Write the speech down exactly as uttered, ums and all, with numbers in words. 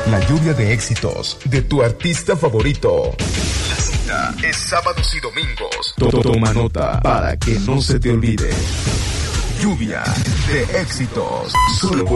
La lluvia de éxitos de tu artista favorito. La cita es sábados y domingos. Toma nota para que no se te olvide. Lluvia de éxitos. Solo por